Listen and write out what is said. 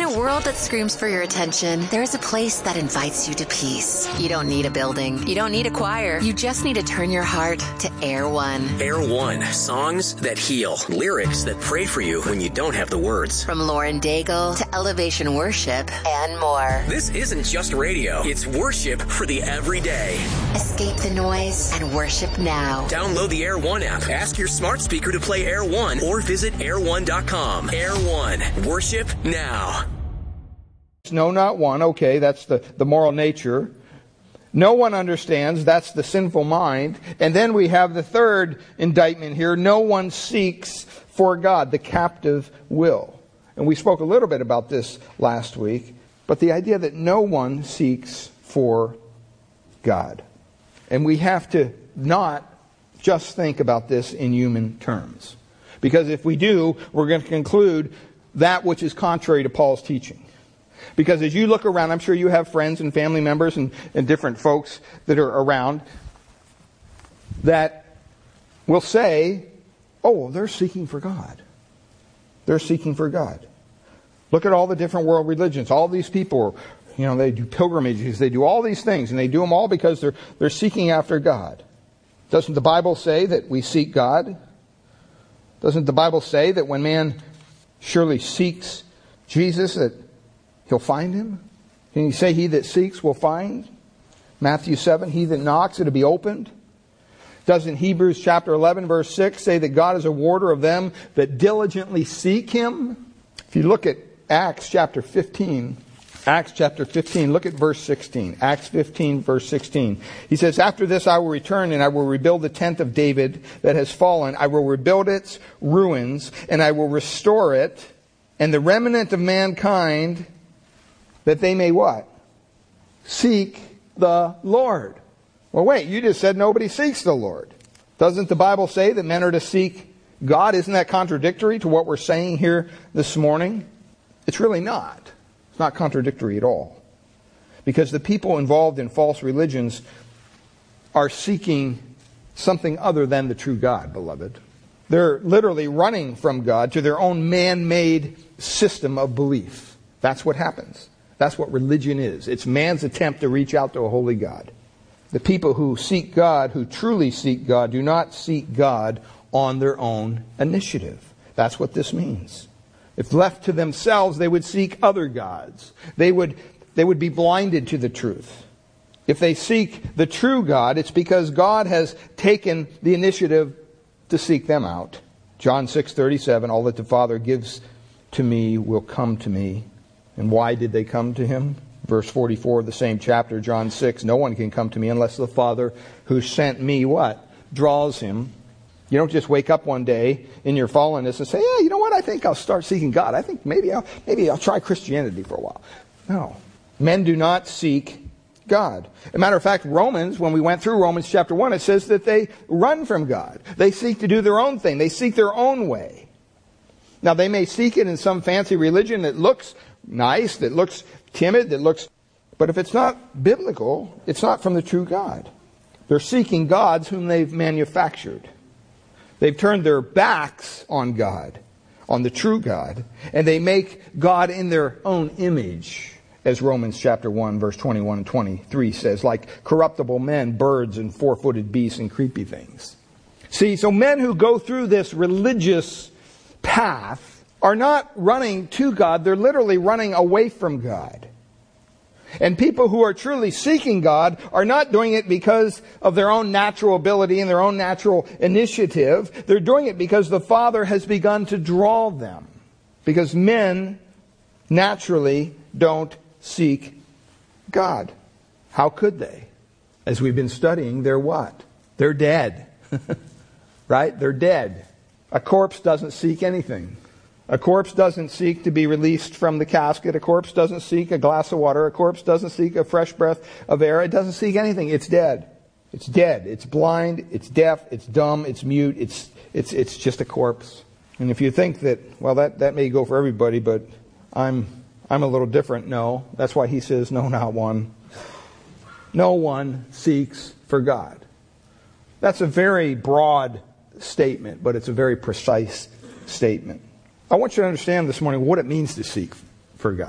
a world that screams for your attention, there is a place that invites you to peace. You don't need a building. You don't need a choir. You just need to turn your heart to Air One. Air One. Songs that heal. Lyrics that pray for you when you don't have the words. From Lauren Daigle to Elevation Worship and more. This isn't just radio. It's worship for the everyday. Escape the noise and worship now. Download the Air One app. Ask your smart speaker to play Air One or visit air1.com. Air One. Worship now. No, not one. Okay, that's the moral nature. No one understands. That's the sinful mind. And then we have the third indictment here. No one seeks for God, the captive will. And we spoke a little bit about this last week. But the idea that no one seeks for God. And we have to not just think about this in human terms. Because if we do, we're going to conclude that which is contrary to Paul's teaching. Because as you look around, I'm sure you have friends and family members and different folks that are around that will say, oh, they're seeking for God. They're seeking for God. Look at all the different world religions. All these people, they do pilgrimages, they do all these things, and they do them all because they're seeking after God. Doesn't the Bible say that we seek God? Doesn't the Bible say that when man surely seeks Jesus, that he'll find him? Can you say he that seeks will find? Matthew 7, he that knocks, it'll be opened. Doesn't Hebrews chapter 11, verse 6 say that God is a rewarder of them that diligently seek him? If you look at Acts chapter 15, look at verse 16. Acts 15, verse 16. He says, after this I will return and I will rebuild the tent of David that has fallen. I will rebuild its ruins and I will restore it, and the remnant of mankind, that they may what? Seek the Lord. Well, wait, you just said nobody seeks the Lord. Doesn't the Bible say that men are to seek God? Isn't that contradictory to what we're saying here this morning? It's really not. It's not contradictory at all. Because the people involved in false religions are seeking something other than the true God, beloved. They're literally running from God to their own man-made system of belief. That's what happens. That's what religion is. It's man's attempt to reach out to a holy God. The people who seek God, who truly seek God, do not seek God on their own initiative. That's what this means. If left to themselves, they would seek other gods. They would be blinded to the truth. If they seek the true God, it's because God has taken the initiative to seek them out. John 6:37, all that the Father gives to me will come to me. And why did they come to him? Verse 44 of the same chapter, John 6, no one can come to me unless the Father who sent me, what? Draws him. You don't just wake up one day in your fallenness and say, yeah, you know what? I think I'll start seeking God. I think maybe I'll try Christianity for a while. No. Men do not seek God. As a matter of fact, Romans, when we went through Romans chapter 1, it says that they run from God. They seek to do their own thing. They seek their own way. Now, they may seek it in some fancy religion that looks nice, that looks timid, but if it's not biblical, it's not from the true God. They're seeking gods whom they've manufactured. They've turned their backs on God, on the true God, and they make God in their own image, as Romans chapter 1, verse 21 and 23 says, like corruptible men, birds, and four-footed beasts, and creepy things. See, so men who go through this religious path are not running to God, they're literally running away from God. And people who are truly seeking God are not doing it because of their own natural ability and their own natural initiative. They're doing it because the Father has begun to draw them. Because men naturally don't seek God. How could they? As we've been studying, they're what? They're dead. Right? They're dead. A corpse doesn't seek anything. A corpse doesn't seek to be released from the casket. A corpse doesn't seek a glass of water. A corpse doesn't seek a fresh breath of air. It doesn't seek anything. It's dead. It's dead. It's blind. It's deaf. It's dumb. It's mute. It's just a corpse. And if you think that, well, that may go for everybody, but I'm a little different. No. That's why he says, no, not one. No one seeks for God. That's a very broad statement, but it's a very precise statement. I want you to understand this morning what it means to seek for God.